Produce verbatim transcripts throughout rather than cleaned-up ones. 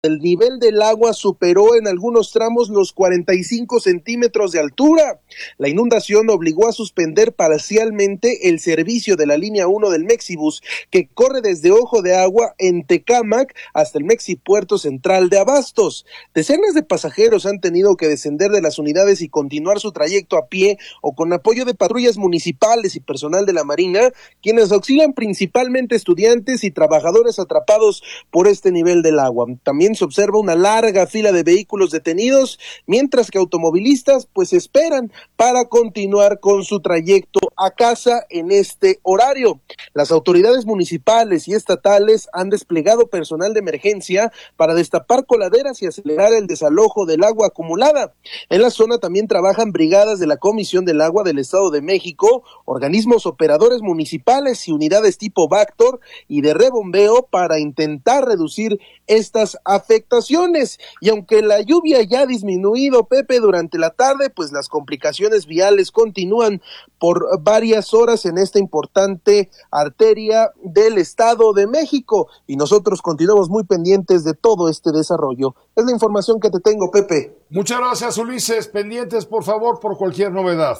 El nivel del agua superó en algunos tramos los cuarenta y cinco centímetros de altura. La inundación obligó a suspender parcialmente el servicio de la línea uno del Mexibus, que corre desde Ojo de Agua en Tecámac hasta el Mexipuerto Central de Abastos. Decenas de pasajeros han tenido que descender de las unidades y continuar su trayecto a pie o con apoyo de patrullas municipales y personal de la Marina, quienes auxilian principalmente estudiantes y trabajadores atrapados por este nivel del agua. También se observa una larga fila de vehículos detenidos, mientras que automovilistas pues esperan para continuar con su trayecto a casa en este horario. Las autoridades municipales y estatales han desplegado personal de emergencia para destapar coladeras y acelerar el desalojo del agua acumulada. En la zona también trabajan brigadas de la Comisión del Agua del Estado de México, organismos operadores municipales y unidades tipo Bactor y de rebombeo para intentar reducir estas afectaciones. Y aunque la lluvia ya ha disminuido, Pepe, durante la tarde, pues las complicaciones viales continúan por varias horas en esta importante arteria del Estado de México y nosotros continuamos muy pendientes de todo este desarrollo. Es la información que te tengo, Pepe. Muchas gracias, Ulises. Pendientes, por favor, por cualquier novedad.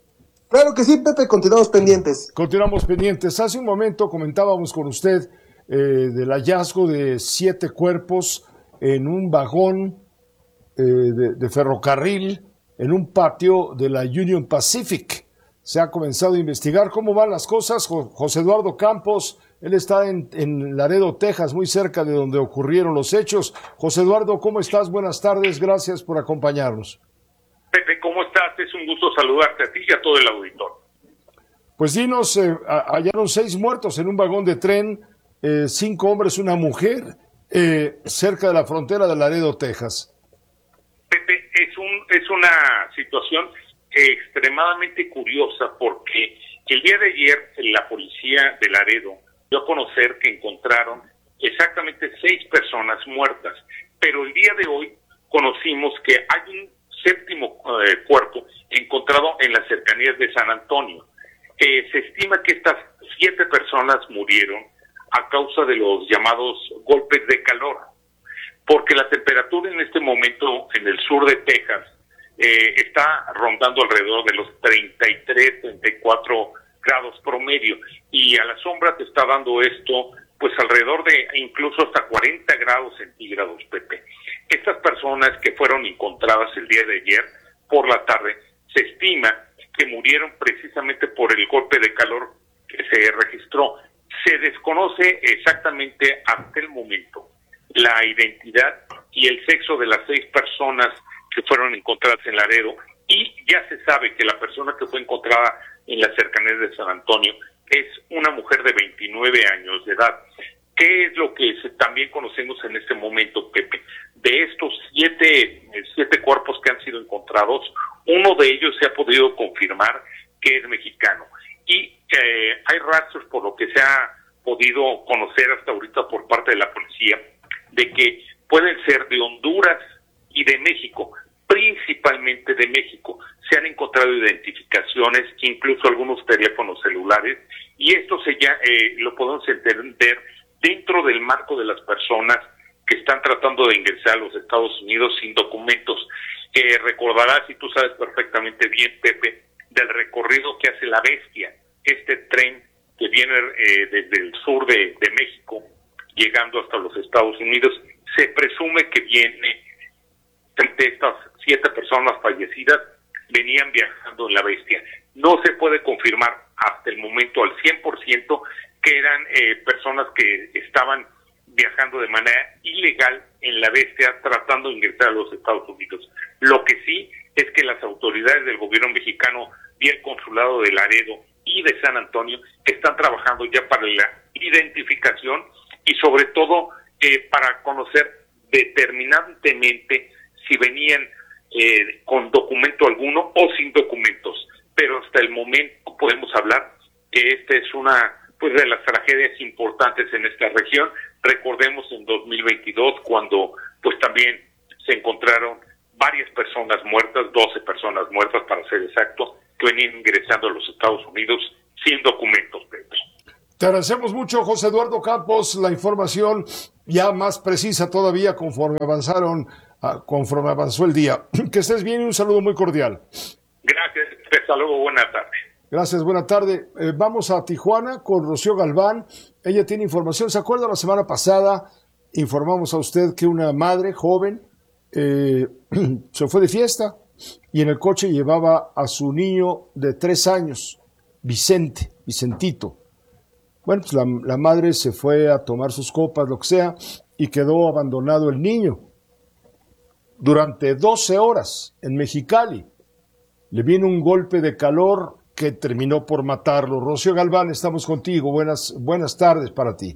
Claro que sí, Pepe, continuamos pendientes. Continuamos pendientes. Hace un momento comentábamos con usted eh, del hallazgo de siete cuerpos en un vagón eh, de, de ferrocarril en un patio de la Union Pacific. Se ha comenzado a investigar cómo van las cosas. José Eduardo Campos, él está en, en Laredo, Texas, muy cerca de donde ocurrieron los hechos. José Eduardo, ¿cómo estás? Buenas tardes, gracias por acompañarnos. Pepe, ¿cómo estás? Es un gusto saludarte a ti y a todo el auditorio. Pues dinos, eh, hallaron seis muertos en un vagón de tren, eh, cinco hombres, una mujer, eh, cerca de la frontera de Laredo, Texas. Pepe, es, un, es una situación extremadamente curiosa porque el día de ayer la policía de Laredo dio a conocer que encontraron exactamente seis personas muertas, pero el día de hoy conocimos que hay un séptimo eh, cuerpo encontrado en las cercanías de San Antonio. Eh, se estima que estas siete personas murieron a causa de los llamados golpes de calor, porque la temperatura en este momento en el sur de Texas eh, está rondando alrededor de los treinta y tres, treinta y cuatro grados promedio, y a la sombra te está dando esto pues alrededor de incluso hasta cuarenta grados centígrados, Pepe. Estas personas que fueron encontradas el día de ayer por la tarde, se estima que murieron precisamente por el golpe de calor que se registró. Se desconoce exactamente hasta el momento la identidad y el sexo de las seis personas que fueron encontradas en Laredo, y ya se sabe que la persona que fue encontrada en las cercanías de San Antonio es una mujer de veintinueve años de edad. ¿Qué es lo que se, también conocemos en este momento, Pepe? De estos siete, siete cuerpos que han sido encontrados, uno de ellos se ha podido confirmar que es mexicano. Y eh, hay rastros, por lo que se ha podido conocer hasta ahorita por parte de la policía, de que pueden ser de Honduras y de México, principalmente de México. Se han encontrado identificaciones, incluso algunos teléfonos celulares, y esto se ya eh, lo podemos entender dentro del marco de las personas que están tratando de ingresar a los Estados Unidos sin documentos. Eh, recordarás, y tú sabes perfectamente bien, Pepe, del recorrido que hace la Bestia, este tren que viene eh, desde el sur de, de México, llegando hasta los Estados Unidos. Se presume que viene de estas siete personas fallecidas, venían viajando en la Bestia. No se puede confirmar hasta el momento al cien por ciento que eran eh, personas que estaban viajando de manera ilegal en la Bestia tratando de ingresar a los Estados Unidos. Lo que sí es que las autoridades del gobierno mexicano y el consulado de Laredo y de San Antonio están trabajando ya para la identificación y sobre todo eh, para conocer determinantemente si venían eh, con documento alguno o sin documentos. Pero hasta el momento podemos hablar que esta es una pues de las tragedias importantes en esta región. Recordemos en dos mil veintidós cuando pues también se encontraron varias personas muertas, doce personas muertas para ser exacto, que venían ingresando a los Estados Unidos sin documentos, Pedro. Te agradecemos mucho, José Eduardo Campos, la información ya más precisa todavía conforme avanzaron, conforme avanzó el día. Que estés bien y un saludo muy cordial. Gracias, hasta luego, buena tarde. Gracias, buena tarde. Eh, vamos a Tijuana con Rocío Galván. Ella tiene información. ¿Se acuerda? La semana pasada informamos a usted que una madre joven eh, se fue de fiesta y en el coche llevaba a su niño de tres años, Vicente, Vicentito. Bueno, pues la, la madre se fue a tomar sus copas, lo que sea, y quedó abandonado el niño. Durante doce horas en Mexicali le vino un golpe de calor que terminó por matarlo. Rocío Galván, estamos contigo. Buenas, buenas tardes para ti.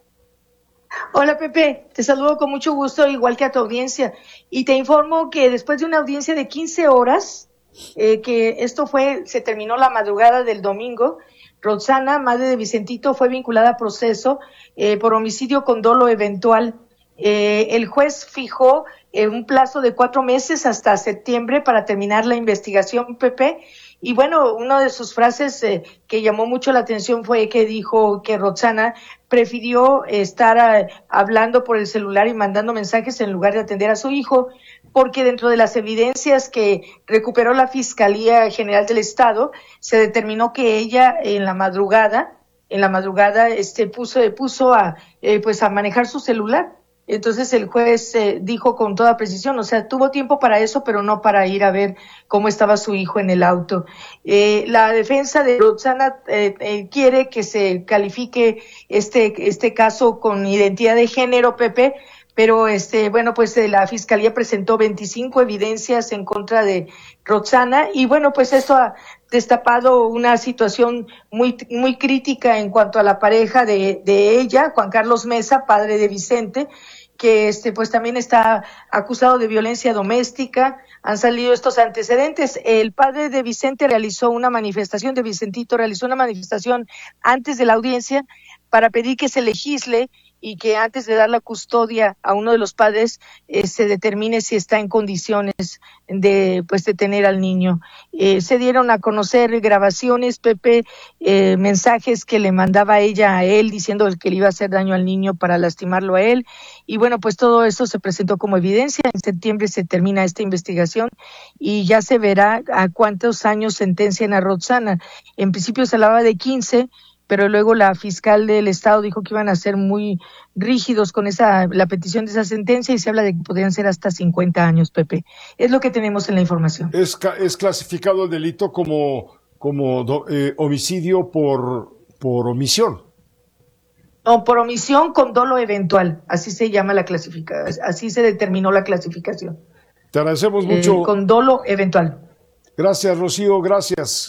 Hola Pepe, te saludo con mucho gusto, igual que a tu audiencia. Y te informo que después de una audiencia de quince horas, eh, que esto fue, se terminó la madrugada del domingo, Roxana, madre de Vicentito, fue vinculada a proceso eh, por homicidio con dolo eventual. Eh, el juez fijó eh, un plazo de cuatro meses hasta septiembre para terminar la investigación, Pepe. Y bueno, una de sus frases eh, que llamó mucho la atención fue que dijo que Roxana prefirió estar eh, hablando por el celular y mandando mensajes en lugar de atender a su hijo, porque dentro de las evidencias que recuperó la Fiscalía General del Estado, se determinó que ella en la madrugada, en la madrugada este puso, puso a, eh, pues a manejar su celular. Entonces el juez eh, dijo con toda precisión, o sea, tuvo tiempo para eso, pero no para ir a ver cómo estaba su hijo en el auto. Eh, la defensa de Roxana eh, eh, quiere que se califique este este caso con identidad de género, Pepe, pero este bueno, pues eh, la Fiscalía presentó veinticinco evidencias en contra de Roxana y bueno, pues esto ha destapado una situación muy muy crítica en cuanto a la pareja de de ella, Juan Carlos Mesa, padre de Vicente, que este pues también está acusado de violencia doméstica. Han salido estos antecedentes. El padre de Vicente realizó una manifestación, de Vicentito realizó una manifestación antes de la audiencia para pedir que se legisle y que antes de dar la custodia a uno de los padres eh, se determine si está en condiciones de pues de tener al niño. Eh, se dieron a conocer grabaciones, Pepe, eh, mensajes que le mandaba ella a él diciendo que le iba a hacer daño al niño para lastimarlo a él. Y bueno, pues todo eso se presentó como evidencia. En septiembre se termina esta investigación y ya se verá a cuántos años sentencian a Roxana. En principio se hablaba de quince, pero luego la fiscal del estado dijo que iban a ser muy rígidos con esa la petición de esa sentencia y se habla de que podrían ser hasta cincuenta años, Pepe. Es lo que tenemos en la información. Es, es clasificado el delito como, como do, eh, homicidio por, por omisión. No, por omisión con dolo eventual, así se llama la clasificación, así se determinó la clasificación. Te agradecemos mucho. Eh, con dolo eventual. Gracias, Rocío, gracias.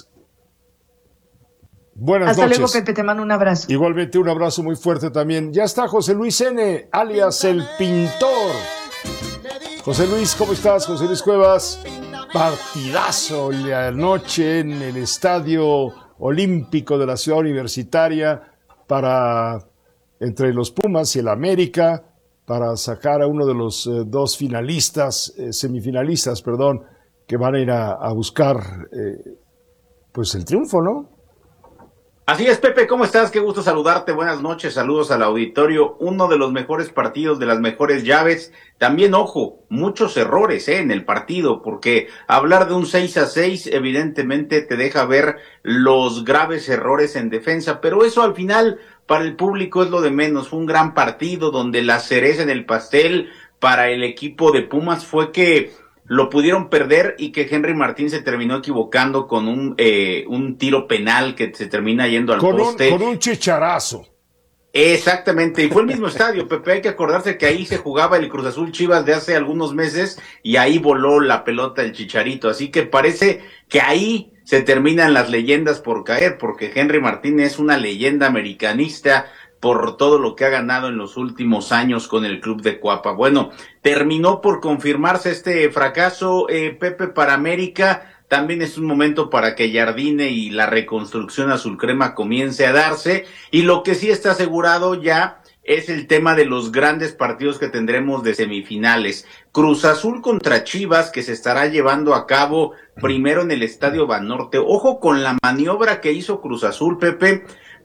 Buenas Hasta noches. luego, Pepe, te mando un abrazo. Igualmente un abrazo muy fuerte también. Ya está José Luis N., alias El Pintor. José Luis, ¿cómo estás? José Luis Cuevas. Partidazo la noche en el Estadio Olímpico de la Ciudad Universitaria para entre los Pumas y el América para sacar a uno de los eh, dos finalistas, eh, semifinalistas, perdón, que van a ir a, a buscar eh, pues el triunfo, ¿no? Así es, Pepe, ¿cómo estás? Qué gusto saludarte, buenas noches, saludos al auditorio, uno de los mejores partidos, de las mejores llaves, también, ojo, muchos errores eh, en el partido, porque hablar de un seis a seis evidentemente te deja ver los graves errores en defensa, pero eso al final para el público es lo de menos. Fue un gran partido donde la cereza en el pastel para el equipo de Pumas fue que lo pudieron perder y que Henry Martín se terminó equivocando con un eh, un tiro penal que se termina yendo al con poste. Un, con un chicharazo. Exactamente, y fue el mismo estadio, Pepe, hay que acordarse que ahí se jugaba el Cruz Azul Chivas de hace algunos meses y ahí voló la pelota el Chicharito, así que parece que ahí se terminan las leyendas por caer, porque Henry Martín es una leyenda americanista por todo lo que ha ganado en los últimos años con el club de Cuapa. Bueno, terminó por confirmarse este fracaso, eh, Pepe, para América. También es un momento para que Jardine y la reconstrucción azul crema comience a darse. Y lo que sí está asegurado ya es el tema de los grandes partidos que tendremos de semifinales. Cruz Azul contra Chivas, que se estará llevando a cabo primero en el Estadio Banorte. Ojo con la maniobra que hizo Cruz Azul, Pepe,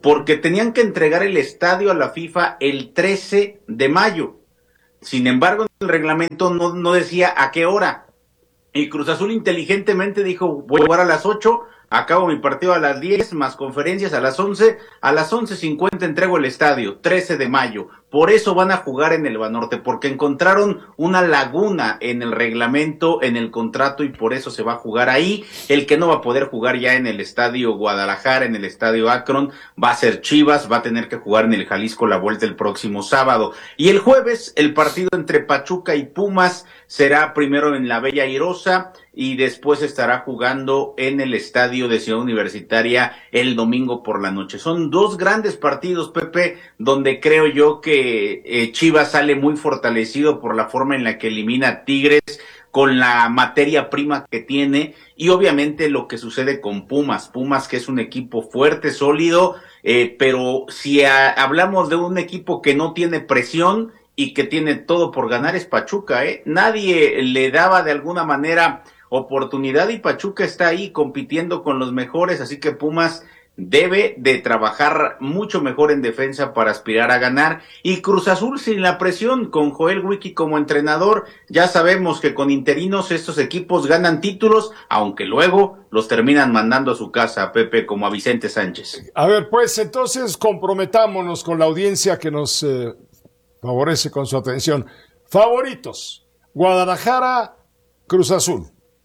porque tenían que entregar el estadio a la FIFA el trece de mayo. Sin embargo, el reglamento no, no decía a qué hora. Y Cruz Azul inteligentemente dijo, voy a jugar a las ocho, acabo mi partido a las diez, más conferencias a las once, a las once cincuenta entrego el estadio, trece de mayo. Por eso van a jugar en el Banorte, porque encontraron una laguna en el reglamento, en el contrato, y por eso se va a jugar ahí. El que no va a poder jugar ya en el estadio Guadalajara, en el estadio Akron, va a ser Chivas, va a tener que jugar en el Jalisco la vuelta el próximo sábado. Y el jueves, el partido entre Pachuca y Pumas será primero en la Bella Airosa, y después estará jugando en el estadio de Ciudad Universitaria el domingo por la noche. Son dos grandes partidos, Pepe, donde creo yo que eh, Chivas sale muy fortalecido por la forma en la que elimina a Tigres, con la materia prima que tiene, y obviamente lo que sucede con Pumas, Pumas que es un equipo fuerte, sólido, eh, pero si a, hablamos de un equipo que no tiene presión y que tiene todo por ganar, es Pachuca, ¿eh? Nadie le daba de alguna manera oportunidad, y Pachuca está ahí compitiendo con los mejores, así que Pumas debe de trabajar mucho mejor en defensa para aspirar a ganar. Y Cruz Azul sin la presión, con Joel Wiki como entrenador, ya sabemos que con interinos estos equipos ganan títulos, aunque luego los terminan mandando a su casa, Pepe, como a Vicente Sánchez. A ver, pues entonces comprometámonos con la audiencia que nos eh, favorece con su atención. Favoritos: Guadalajara, Cruz Azul.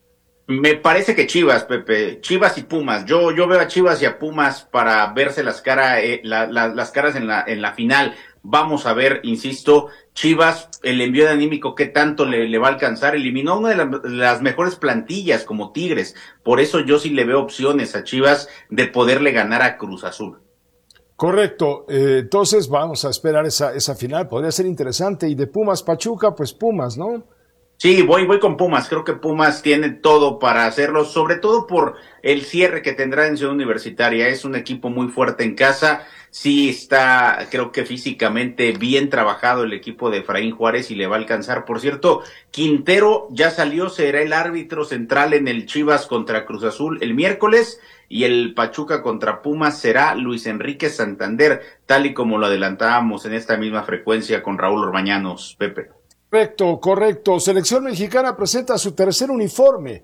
Me parece que Chivas, Pepe, Chivas y Pumas. Yo yo veo a Chivas y a Pumas para verse las cara, eh, la, la, las caras en la en la final. Vamos a ver, insisto, Chivas, el envío de anímico, ¿qué tanto le, le va a alcanzar? Eliminó una de la, las mejores plantillas como Tigres. Por eso yo sí le veo opciones a Chivas de poderle ganar a Cruz Azul. Correcto, eh, entonces vamos a esperar esa, esa final, podría ser interesante. Y de Pumas Pachuca, pues Pumas, ¿no? Sí, voy, voy con Pumas. Creo que Pumas tiene todo para hacerlo, sobre todo por el cierre que tendrá en Ciudad Universitaria. Es un equipo muy fuerte en casa. Sí está, creo que físicamente bien trabajado el equipo de Efraín Juárez, y le va a alcanzar. Por cierto, Quintero ya salió, será el árbitro central en el Chivas contra Cruz Azul el miércoles, y el Pachuca contra Pumas será Luis Enrique Santander, tal y como lo adelantábamos en esta misma frecuencia con Raúl Orbañanos, Pepe. Correcto, correcto. Selección mexicana presenta su tercer uniforme.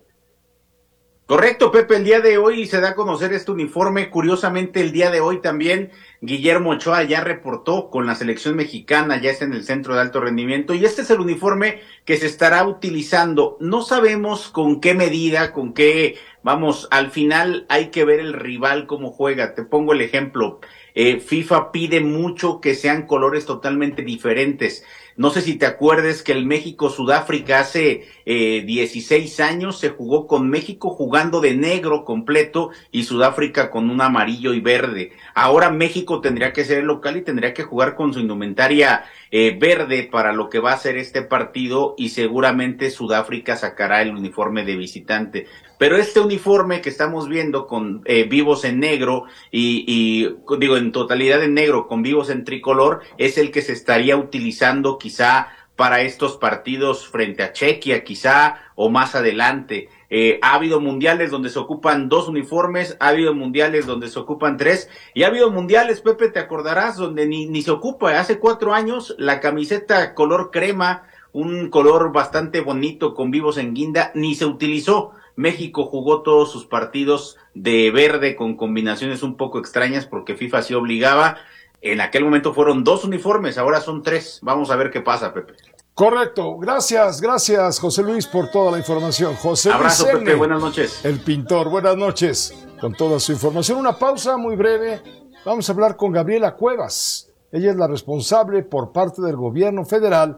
Correcto, Pepe, el día de hoy se da a conocer este uniforme. Curiosamente, el día de hoy también Guillermo Ochoa ya reportó con la selección mexicana, ya está en el centro de alto rendimiento, y este es el uniforme que se estará utilizando. No sabemos con qué medida, con qué, vamos, al final hay que ver el rival cómo juega. Te pongo el ejemplo, eh, FIFA pide mucho que sean colores totalmente diferentes. No sé si te acuerdes que el México-Sudáfrica hace eh, dieciséis años se jugó con México jugando de negro completo y Sudáfrica con un amarillo y verde. Ahora México tendría que ser el local y tendría que jugar con su indumentaria eh, verde para lo que va a ser este partido, y seguramente Sudáfrica sacará el uniforme de visitante. Pero este uniforme que estamos viendo con eh, vivos en negro y, y digo en totalidad en negro con vivos en tricolor es el que se estaría utilizando quizá para estos partidos frente a Chequia, quizá, o más adelante. Eh, ha habido mundiales donde se ocupan dos uniformes, ha habido mundiales donde se ocupan tres, y ha habido mundiales, Pepe, te acordarás, donde ni, ni se ocupa. Hace cuatro años la camiseta color crema, un color bastante bonito con vivos en guinda, ni se utilizó. México jugó todos sus partidos de verde con combinaciones un poco extrañas porque FIFA sí obligaba. En aquel momento fueron dos uniformes, ahora son tres. Vamos a ver qué pasa, Pepe. Correcto, gracias, gracias José Luis por toda la información. José Luis Abrazo, Cerne, Pepe, buenas noches. El pintor, buenas noches, con toda su información. Una pausa muy breve, vamos a hablar con Gabriela Cuevas. Ella es la responsable por parte del gobierno federal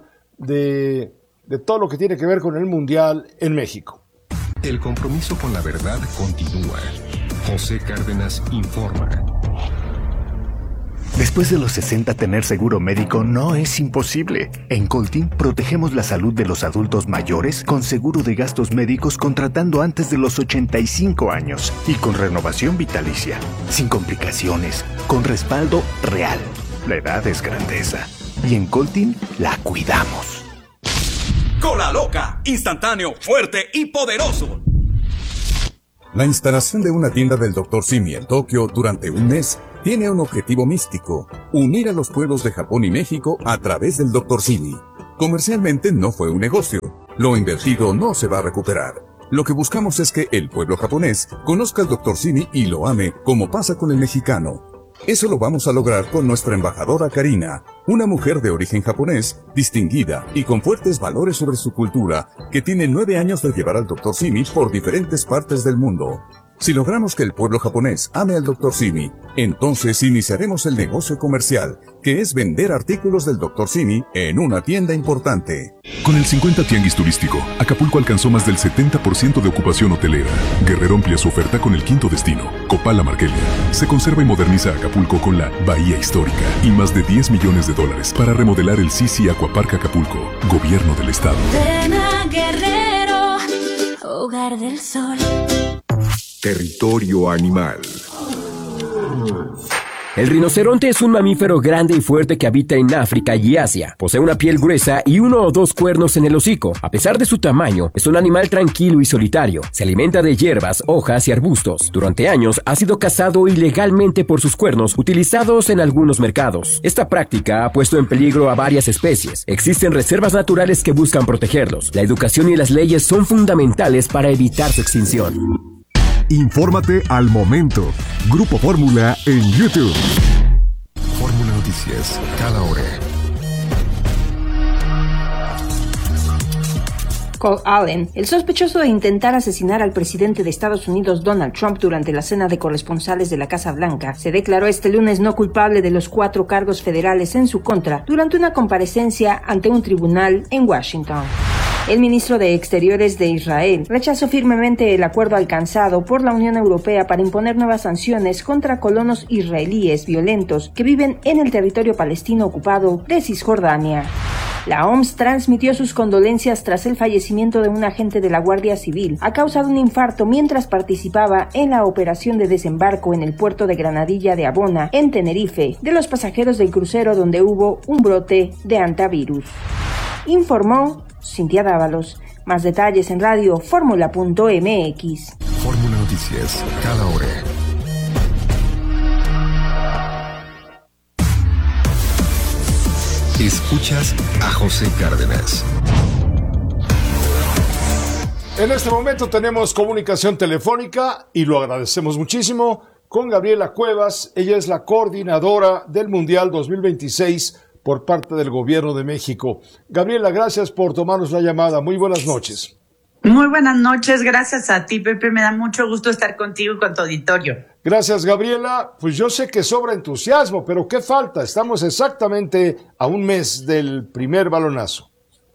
de, de todo lo que tiene que ver con el Mundial en México. El compromiso con la verdad continúa. José Cárdenas informa. Después de los sesenta, tener seguro médico no es imposible. En Coltin protegemos la salud de los adultos mayores con seguro de gastos médicos contratando antes de los ochenta y cinco años y con renovación vitalicia, sin complicaciones, con respaldo real. La edad es grandeza y en Coltin la cuidamos. Cola Loca, instantáneo, fuerte y poderoso. La instalación de una tienda del doctor Simi en Tokio durante un mes tiene un objetivo místico: unir a los pueblos de Japón y México a través del doctor Simi. Comercialmente no fue un negocio. Lo invertido no se va a recuperar. Lo que buscamos es que el pueblo japonés conozca al doctor Simi y lo ame, como pasa con el mexicano. Eso lo vamos a lograr con nuestra embajadora Karina, una mujer de origen japonés, distinguida y con fuertes valores sobre su cultura, que tiene nueve años de llevar al doctor Simi por diferentes partes del mundo. Si logramos que el pueblo japonés ame al doctor Simi, entonces iniciaremos el negocio comercial, que es vender artículos del doctor Simi en una tienda importante. Con el cincuenta Tianguis Turístico, Acapulco alcanzó más del setenta por ciento de ocupación hotelera. Guerrero amplía su oferta con el quinto destino, Copala Marquelia. Se conserva y moderniza Acapulco con la Bahía Histórica y más de diez millones de dólares para remodelar el Sisi Aquapark Acapulco, Gobierno del Estado. Ven a Guerrero, hogar del sol. Territorio animal. El rinoceronte es un mamífero grande y fuerte que habita en África y Asia. Posee una piel gruesa y uno o dos cuernos en el hocico. A pesar de su tamaño, es un animal tranquilo y solitario. Se alimenta de hierbas, hojas y arbustos. Durante años ha sido cazado ilegalmente por sus cuernos, utilizados en algunos mercados. Esta práctica ha puesto en peligro a varias especies. Existen reservas naturales que buscan protegerlos. La educación y las leyes son fundamentales para evitar su extinción. Infórmate al momento. Grupo Fórmula en YouTube. Fórmula Noticias, cada hora. Cole Allen, el sospechoso de intentar asesinar al presidente de Estados Unidos Donald Trump durante la cena de corresponsales de la Casa Blanca, se declaró este lunes no culpable de los cuatro cargos federales en su contra durante una comparecencia ante un tribunal en Washington. El ministro de Exteriores de Israel rechazó firmemente el acuerdo alcanzado por la Unión Europea para imponer nuevas sanciones contra colonos israelíes violentos que viven en el territorio palestino ocupado de Cisjordania. La O M S transmitió sus condolencias tras el fallecimiento de un agente de la Guardia Civil a causa de un infarto mientras participaba en la operación de desembarco en el puerto de Granadilla de Abona, en Tenerife, de los pasajeros del crucero donde hubo un brote de hantavirus. Informó Cintia Dávalos. Más detalles en radio fórmula punto m x. Fórmula Noticias, cada hora. Escuchas a José Cárdenas. En este momento tenemos comunicación telefónica y lo agradecemos muchísimo con Gabriela Cuevas. Ella es la coordinadora del Mundial dos mil veintiséis por parte del Gobierno de México. Gabriela, gracias por tomarnos la llamada. Muy buenas noches. Muy buenas noches, gracias a ti, Pepe. Me da mucho gusto estar contigo y con tu auditorio. Gracias, Gabriela. Pues yo sé que sobra entusiasmo, pero ¿qué falta? Estamos exactamente a un mes del primer balonazo.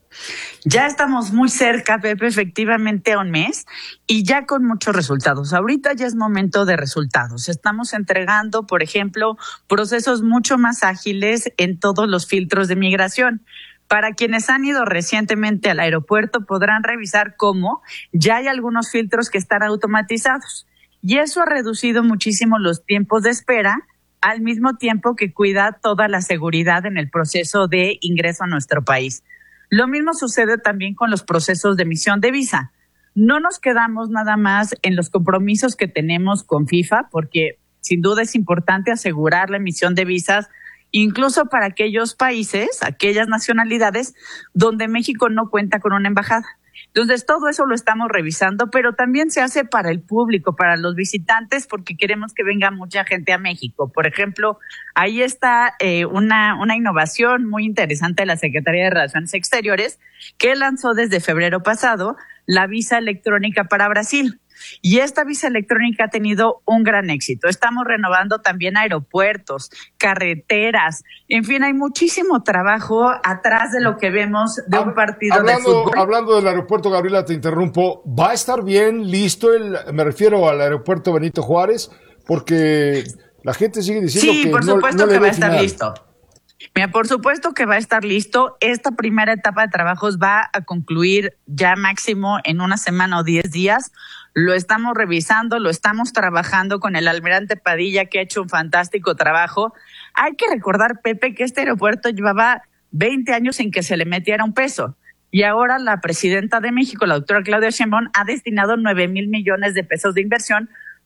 Ya estamos muy cerca, Pepe, efectivamente a un mes y ya con muchos resultados. Ahorita ya es momento de resultados. Estamos entregando, por ejemplo, procesos mucho más ágiles en todos los filtros de migración. Para quienes han ido recientemente al aeropuerto podrán revisar cómo ya hay algunos filtros que están automatizados y eso ha reducido muchísimo los tiempos de espera, al mismo tiempo que cuida toda la seguridad en el proceso de ingreso a nuestro país. Lo mismo sucede también con los procesos de emisión de visa. No nos quedamos nada más en los compromisos que tenemos con FIFA, porque sin duda es importante asegurar la emisión de visas, incluso para aquellos países, aquellas nacionalidades donde México no cuenta con una embajada. Entonces, todo eso lo estamos revisando, pero también se hace para el público, para los visitantes, porque queremos que venga mucha gente a México. Por ejemplo, ahí está eh, una, una innovación muy interesante de la Secretaría de Relaciones Exteriores, que lanzó desde febrero pasado la visa electrónica para Brasil. Y esta visa electrónica ha tenido un gran éxito. Estamos renovando también aeropuertos, carreteras, en fin, hay muchísimo trabajo atrás de lo que vemos de un partido hablando, de fútbol. Hablando del aeropuerto, Gabriela, te interrumpo, ¿va a estar bien listo el, me refiero al aeropuerto Benito Juárez? Porque la gente sigue diciendo sí, que por no, supuesto no que le va a ve estar final. listo. Mira, por supuesto que va a estar listo. Esta primera etapa de trabajos va a concluir ya máximo en una semana o diez días. Lo estamos revisando, lo estamos trabajando con el almirante Padilla, que ha hecho un fantástico trabajo. Hay que recordar, Pepe, que este aeropuerto llevaba veinte años sin que se le metiera un peso. Y ahora la presidenta de México, la doctora Claudia Sheinbaum, ha destinado nueve mil millones de pesos de inversión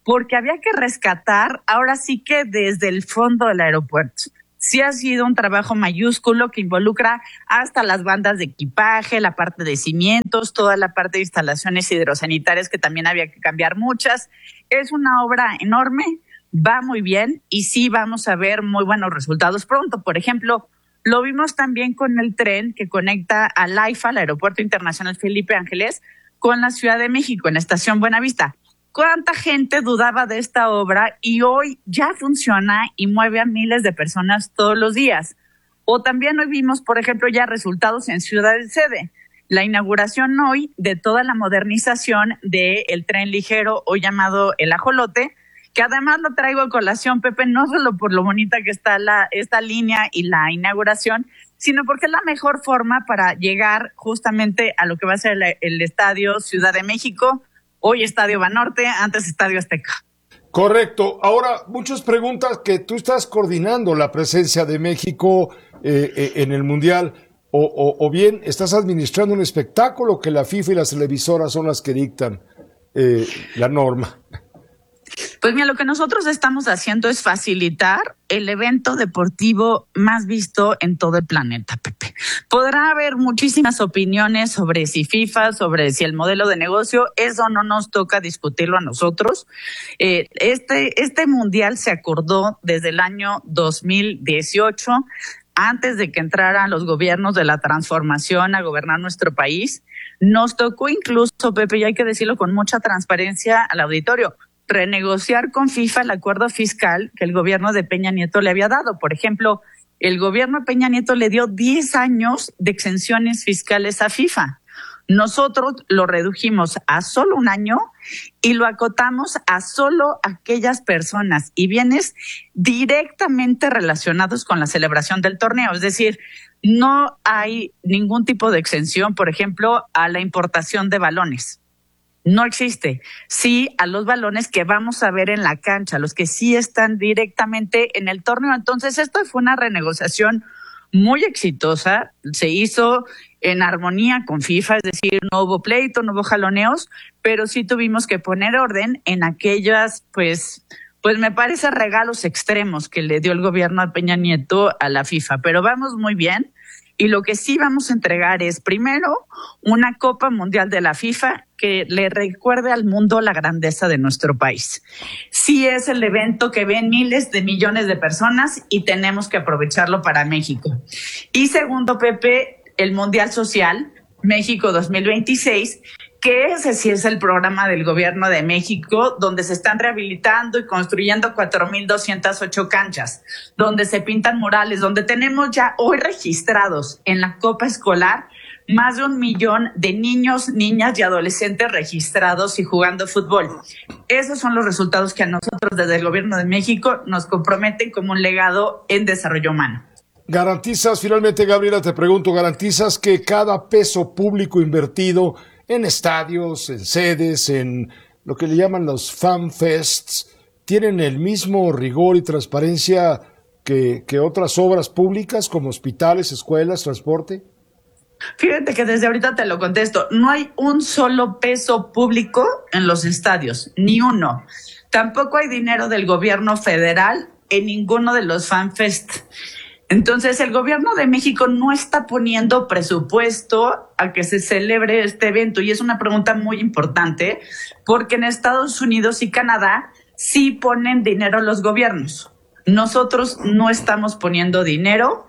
porque había que rescatar ahora sí que desde el fondo del aeropuerto. Sí ha sido un trabajo mayúsculo que involucra hasta las bandas de equipaje, la parte de cimientos, toda la parte de instalaciones hidrosanitarias que también había que cambiar muchas. Es una obra enorme, va muy bien y sí vamos a ver muy buenos resultados pronto. Por ejemplo, lo vimos también con el tren que conecta al AIFA, al Aeropuerto Internacional Felipe Ángeles, con la Ciudad de México en Estación Buenavista. ¿Cuánta gente dudaba de esta obra y hoy ya funciona y mueve a miles de personas todos los días? O también hoy vimos, por ejemplo, ya resultados en Ciudad de Sede. La inauguración hoy de toda la modernización del tren ligero, hoy llamado El Ajolote, que además lo traigo a colación, Pepe, no solo por lo bonita que está la, esta línea y la inauguración, sino porque es la mejor forma para llegar justamente a lo que va a ser el, el Estadio Ciudad de México, hoy Estadio Banorte, antes Estadio Azteca. Correcto. Ahora, muchas preguntas que tú estás coordinando la presencia de México eh, eh, en el Mundial, o, o, o bien estás administrando un espectáculo que la FIFA y las televisoras son las que dictan eh, la norma. Pues mira, lo que nosotros estamos haciendo es facilitar el evento deportivo más visto en todo el planeta, Pepe. Podrá haber muchísimas opiniones sobre si FIFA, sobre si el modelo de negocio, eso no nos toca discutirlo a nosotros. Eh, este, este mundial se acordó desde el año dos mil dieciocho, antes de que entraran los gobiernos de la transformación a gobernar nuestro país. Nos tocó incluso, Pepe, y hay que decirlo con mucha transparencia al auditorio, renegociar con FIFA el acuerdo fiscal que el gobierno de Peña Nieto le había dado. Por ejemplo, el gobierno de Peña Nieto le dio diez años de exenciones fiscales a FIFA. Nosotros lo redujimos a solo un año y lo acotamos a solo aquellas personas y bienes directamente relacionados con la celebración del torneo. Es decir, no hay ningún tipo de exención, por ejemplo, a la importación de balones. No existe. Sí a los balones que vamos a ver en la cancha, los que sí están directamente en el torneo. Entonces, esto fue una renegociación muy exitosa. Se hizo en armonía con FIFA, es decir, no hubo pleito, no hubo jaloneos, pero sí tuvimos que poner orden en aquellas, pues, pues me parece regalos extremos que le dio el gobierno de Peña Nieto a la FIFA. Pero vamos muy bien. Y lo que sí vamos a entregar es, primero, una Copa Mundial de la FIFA que le recuerde al mundo la grandeza de nuestro país. Sí es el evento que ven miles de millones de personas y tenemos que aprovecharlo para México. Y segundo, Pepe, el Mundial Social, México dos mil veintiséis, que ese sí es el programa del gobierno de México, donde se están rehabilitando y construyendo cuatro mil doscientas ocho canchas, donde se pintan murales, donde tenemos ya hoy registrados en la Copa Escolar más de un millón de niños, niñas y adolescentes registrados y jugando fútbol. Esos son los resultados que a nosotros desde el gobierno de México nos comprometen como un legado en desarrollo humano. ¿Garantizas, finalmente, Gabriela, te pregunto, garantizas que cada peso público invertido en estadios, en sedes, en lo que le llaman los fan fests, tienen el mismo rigor y transparencia que, que otras obras públicas como hospitales, escuelas, transporte? Fíjate que desde ahorita te lo contesto. No hay un solo peso público en los estadios, ni uno. Tampoco hay dinero del gobierno federal en ninguno de los fan fest. Entonces, el gobierno de México no está poniendo presupuesto a que se celebre este evento. Y es una pregunta muy importante, porque en Estados Unidos y Canadá sí ponen dinero los gobiernos. Nosotros no estamos poniendo dinero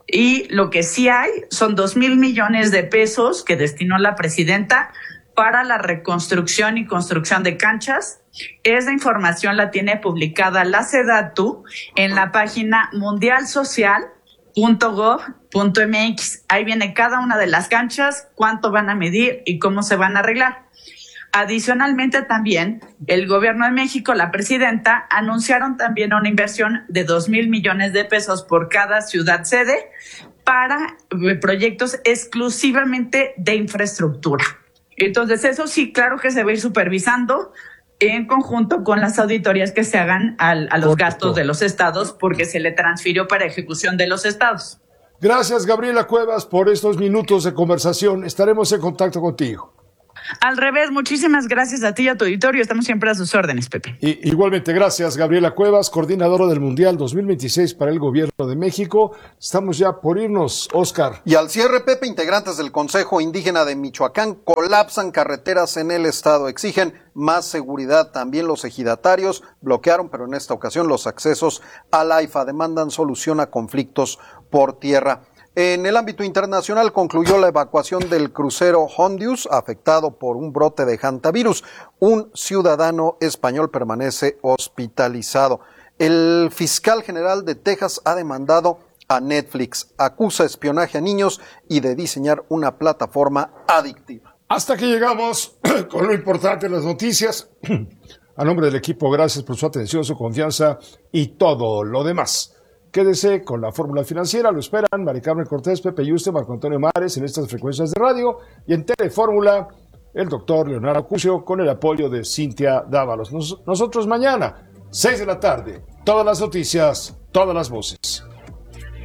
y lo que sí hay son dos mil millones de pesos que destinó la presidenta para la reconstrucción y construcción de canchas. Esa información la tiene publicada la SEDATU en la página mundial social punto gov punto m x. Ahí viene cada una de las canchas, cuánto van a medir y cómo se van a arreglar. Adicionalmente también, el gobierno de México, la presidenta, anunciaron también una inversión de dos mil millones de pesos por cada ciudad sede para proyectos exclusivamente de infraestructura. Entonces, eso sí, claro que se va a ir supervisando en conjunto con las auditorías que se hagan al, a los Correcto. gastos de los estados, porque se le transfirió para ejecución de los estados. Gracias, Gabriela Cuevas, por estos minutos de conversación. Estaremos en contacto contigo. Al revés, muchísimas gracias a ti y a tu auditorio. Estamos siempre a sus órdenes, Pepe. Y, igualmente, gracias, Gabriela Cuevas, coordinadora del Mundial dos mil veintiséis para el Gobierno de México. Estamos ya por irnos, Oscar. Y al cierre, Pepe, integrantes del Consejo Indígena de Michoacán colapsan carreteras en el estado. Exigen más seguridad. También los ejidatarios bloquearon, pero en esta ocasión, los accesos al AIFA. Demandan solución a conflictos por tierra. En el ámbito internacional concluyó la evacuación del crucero Hondius, afectado por un brote de hantavirus. Un ciudadano español permanece hospitalizado. El fiscal general de Texas ha demandado a Netflix, acusa espionaje a niños y de diseñar una plataforma adictiva. Hasta que llegamos con lo importante de las noticias. A nombre del equipo, gracias por su atención, su confianza y todo lo demás. Quédese con la fórmula financiera, lo esperan Mari Carmen Cortés, Pepe Yuste, Marco Antonio Mares en estas frecuencias de radio y en Telefórmula, el doctor Leonardo Acucio con el apoyo de Cintia Dávalos. Nos, nosotros mañana, seis de la tarde, todas las noticias, todas las voces.